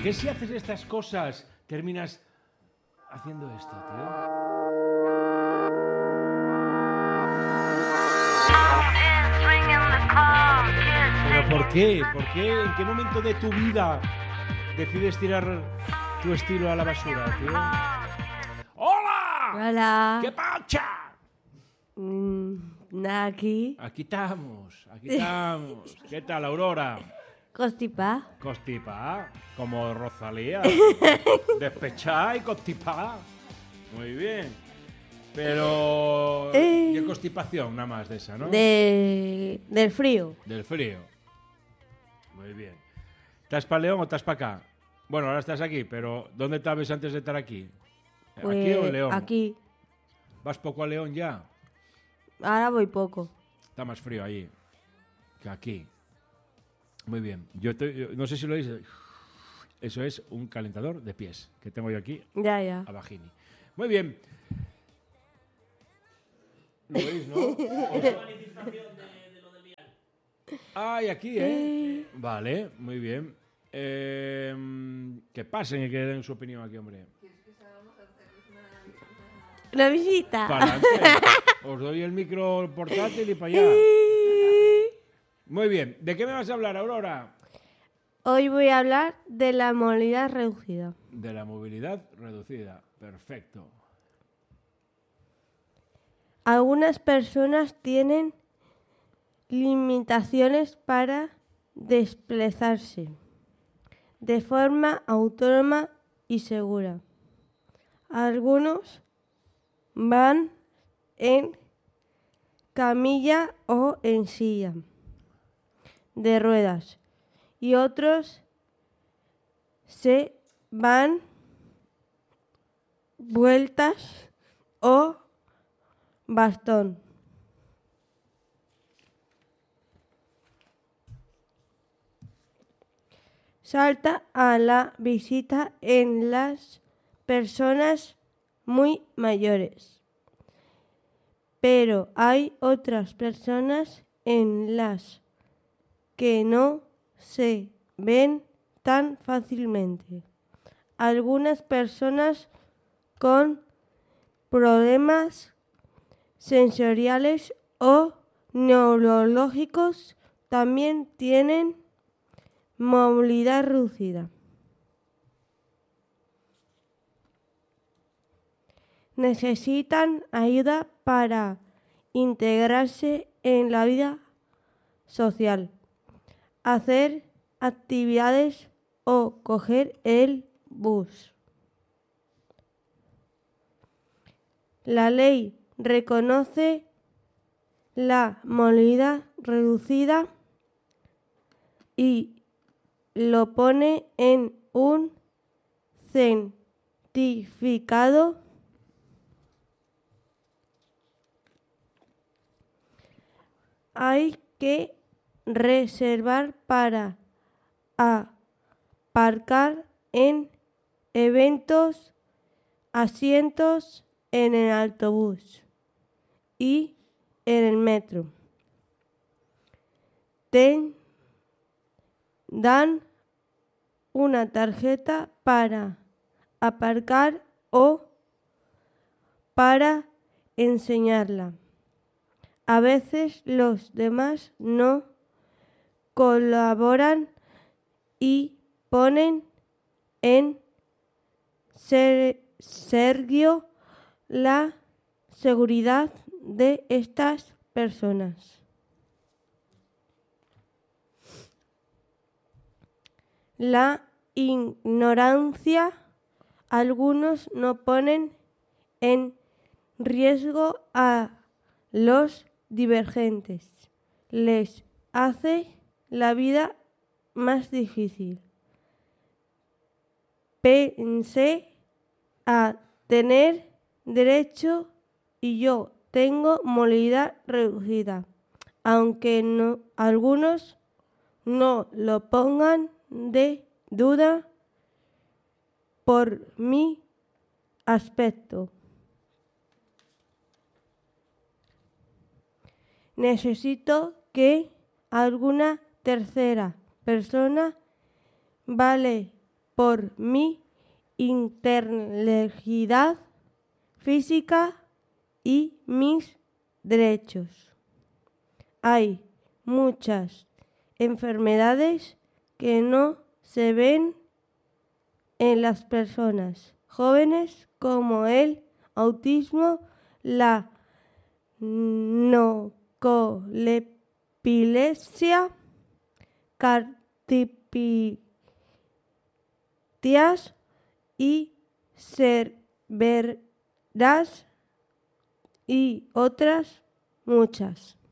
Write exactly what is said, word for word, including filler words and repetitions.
qué si haces estas cosas terminas haciendo esto, tío? ¿Pero por qué? ¿Por qué? ¿En qué momento de tu vida decides tirar tu estilo a la basura, tío? ¡Hola! Hola. ¿Qué pacha? Mm, nada, aquí. Aquí estamos, aquí estamos. ¿Qué tal, Aurora? Constipá. Constipá, como Rosalía. Despechá y constipá. Muy bien. Pero... Eh. ¿Qué constipación nada más de esa, no? De, del frío. Del frío. Muy bien. ¿Estás para León o estás para acá? Bueno, ahora estás aquí, pero ¿dónde estabas antes de estar aquí? Pues, ¿Aquí o en León? Aquí. ¿Vas poco a León ya? Ahora voy poco. Está más frío allí que aquí. Muy bien. Yo, estoy, yo no sé si lo veis. Eso es un calentador de pies que tengo yo aquí Ya, ya. a Bajini. Muy bien. ¿Lo veis, no? Ay, aquí, ¿eh? Vale, muy bien. Eh, que pasen y que den su opinión aquí, hombre. Una visita. Para adelante. Os doy el micro portátil y para allá. Muy bien. ¿De qué me vas a hablar, Aurora? Hoy voy a hablar de la movilidad reducida. De la movilidad reducida. Perfecto. Algunas personas tienen limitaciones para desplazarse de forma autónoma y segura. Algunos van en camilla o en silla de ruedas y otros se van vueltas o bastón. Salta a la visita en las personas muy mayores. Pero hay otras personas en las que no se ven tan fácilmente. Algunas personas con problemas sensoriales o neurológicos también tienen movilidad reducida. Necesitan ayuda para integrarse en la vida social, hacer actividades o coger el bus. La ley reconoce la movilidad reducida y lo pone en un certificado hay que reservar para aparcar en eventos, asientos en el autobús y en el metro. Te dan una tarjeta para aparcar o para enseñarla. A veces los demás no colaboran y ponen en serio la seguridad de estas personas. La ignorancia, algunos no ponen en riesgo a los divergentes, les hace la vida más difícil. Pensé a tener derecho y yo tengo movilidad reducida, aunque no, algunos no lo pongan de duda por mi aspecto. Necesito que alguna tercera persona vale por mi integridad física y mis derechos. Hay muchas enfermedades que no se ven en las personas jóvenes, como el autismo, la narcolepsia, cardiopatias y severas y otras muchas.